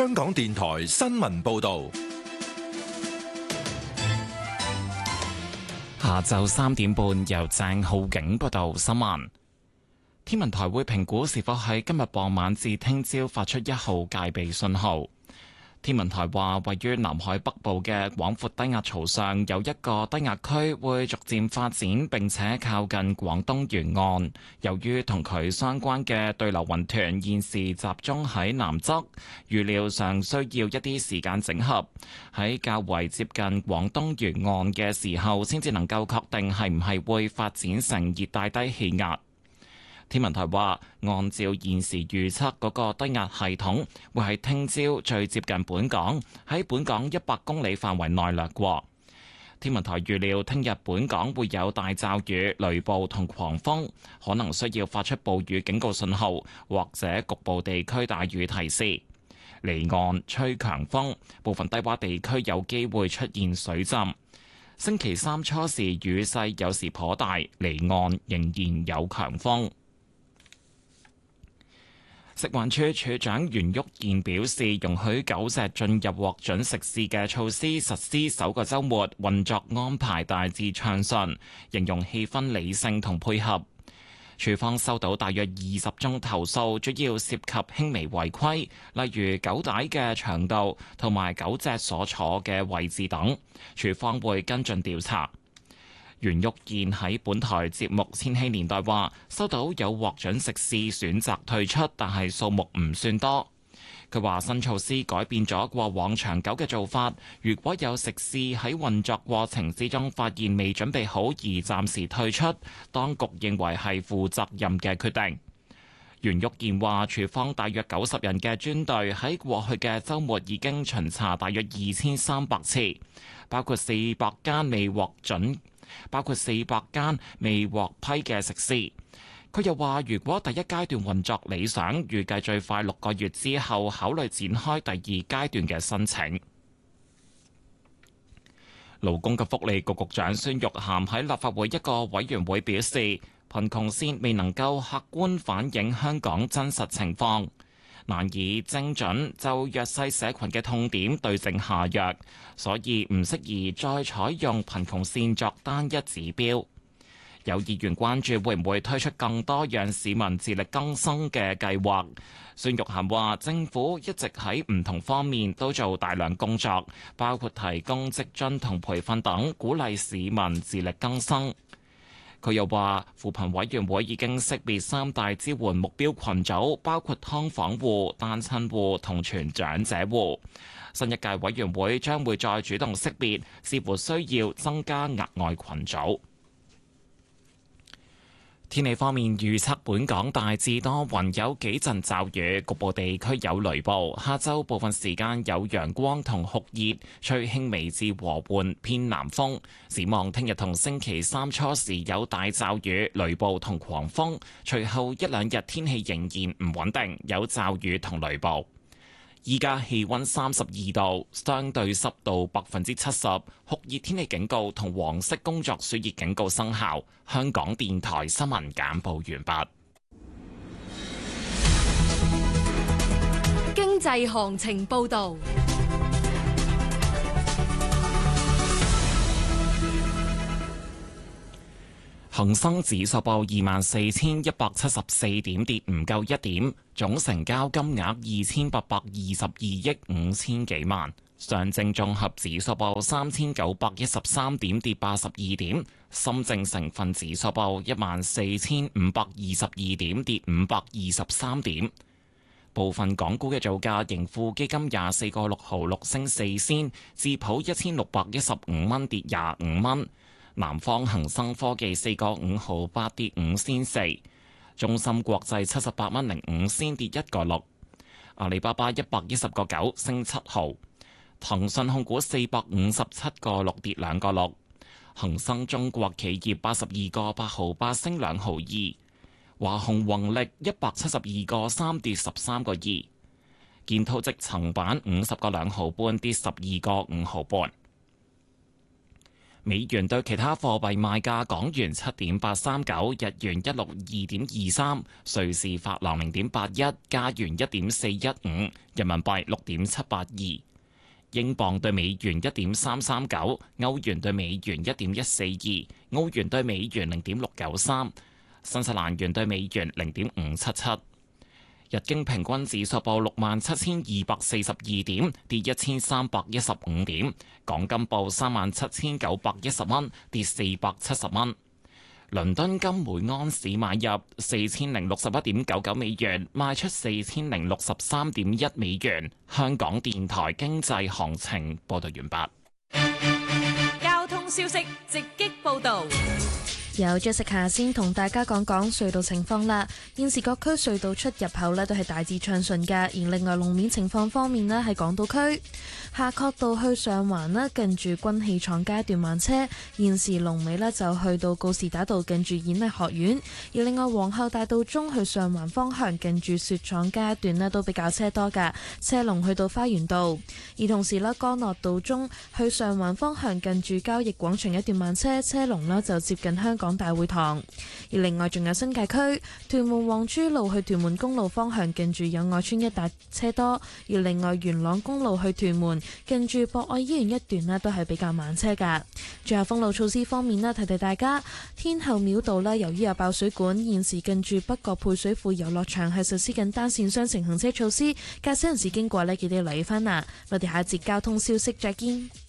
香港電台新聞報道。 下晝3點半，由鄭浩景報道新聞。天文台會評估是否喺今日傍晚至聽朝發出1號戒備信號。天文台話，位於南海北部嘅廣闊低壓槽上有一個低壓區會逐漸發展，並且靠近廣東沿岸。由於同佢相關嘅對流雲團現時集中喺南側，預料上需要一啲時間整合，喺較為接近廣東沿岸嘅時候，先至能夠確定係唔係會發展成熱帶低氣壓。天文台話，按照現時預測，嗰個低壓系統會喺聽朝最接近本港，喺本港100公里範圍內掠過。天文台預料聽日本港會有大驟雨、雷暴同狂風，可能需要發出暴雨警告信號，或者局部地區大雨提示。離岸吹強風，部分低洼地區有機會出現水浸。星期三初時雨勢有時頗大，離岸仍然有強風。食環署署長袁旭健表示，容許狗隻進入獲准食肆嘅措施實施首個週末，運作安排大致暢順，形容氣氛理性同配合。署方收到大約20宗投訴，主要涉及輕微違規，例如狗帶嘅長度同埋狗隻所坐嘅位置等。署方會跟進調查。袁旭健喺本台節目《千禧年代》話，收到有獲准食肆選擇退出，但係數目唔算多。佢話新措施改變咗過往長久嘅做法，如果有食肆喺運作過程之中發現未準備好而暫時退出，當局認為係負責任嘅決定。袁旭健話，署方大約90人嘅專隊喺過去嘅週末已經巡查大約2300次，包括400間未獲批嘅食肆。佢又話，如果第一階段運作理想，預計最快6個月之後考慮展開第二階段嘅申請。勞工及福利局局長孫玉菡喺立法會一個委員會表示，貧窮線未能夠客觀反映香港真實情況，難以精準就弱勢社群嘅痛點對症下藥，所以唔適宜再採用貧窮線作單一指標。有議員關注會唔會推出更多讓市民自力更生嘅計劃。孫玉菡話，政府一直喺唔同方面都做大量工作，包括提供職津同培訓等，鼓勵市民自力更生。佢又話，扶貧委員會已經識別3大支援目標群組，包括劏房戶、單親戶同全長者戶。新一屆委員會將會再主動識別，視乎需要增加額外群組。天氣方面預測，本港大致多雲，有幾陣驟雨，局部地區有雷暴。下晝部分時間有陽光同酷熱，吹輕微至和緩偏南風。展望聽日同星期三初時有大驟雨、雷暴同狂風，隨後一兩日天氣仍然唔穩定，有驟雨同雷暴。依家氣溫32度，相對濕度70%，酷熱天氣警告同黃色工作暑熱警告生效。香港電台新聞簡報完畢。 經濟行情報道。 恒生指數報24,174點，跌唔夠1點，總成交金額2822億5千幾萬。上證綜合指數報3913點，跌82點。深證成分指數報14,522點，跌523點。部分港股嘅造價，盈富基金24個6毫6升4仙，智普1615蚊跌25蚊。南方恒生科技4個5毫8跌5仙4，中芯國際78蚊05仙跌1個6，阿里巴巴110個9升7毫，騰訊控股457個6跌2個6，恒生中國企業82個8毫8升2毫2，華虹宏力172個3跌13個2，建滔積層板50個2毫半跌12個5毫半。 美元對其他貨幣賣價：港元7.839，日元162.23，瑞士法郎0.81，加元1.415，人民幣6.782。英鎊對美元1.339，歐元對美元1.142，澳元對美元0.693，新西蘭元對美元0.577。日經平均指數報67,242點，跌1315點。港金報37,910蚊，跌470蚊。倫敦金每安士買入4061.99美元，賣出4063.1美元。香港電台經濟行情報道完畢。 交通消息直擊報道。 有 Jessica 先同大家講講隧道情況啦。現時各區隧道出入口呢都係大致暢順㗎。而另外路面情況方面呢，喺港島區夏慤道去上環呢，近住軍器廠街段慢車，現時龍尾呢就去到告士打道近住演藝學院。而另外皇后大道中去上環方向近住雪廠街一段呢都比較車多㗎，車龍去到花園道。而同時呢，干諾道中去上環方向近住交易廣場一段慢車，車龍呢就接近香港大會堂。而另外仲有新界區屯門皇珠路去屯門公路方向近住友愛邨一帶車多，而另外元朗公路去屯門近住博愛醫院一段呢都係比較慢車㗎。最後封路措施方面呢，提提大家，天后廟道呢由於有爆水管，現時近住北角配水庫遊樂場係實施緊單線雙程行車措施，駕駛人士經過呢記得要留意返啦。我哋下一節交通消息再見。